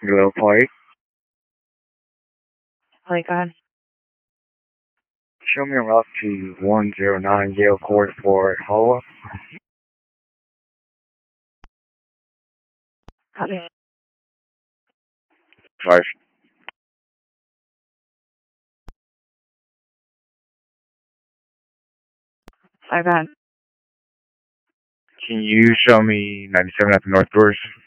Hello, Pike. Like, Show me a route to 109 Yale Court for Hala. copy. 5. Like, Can you show me 97 at the North Doors?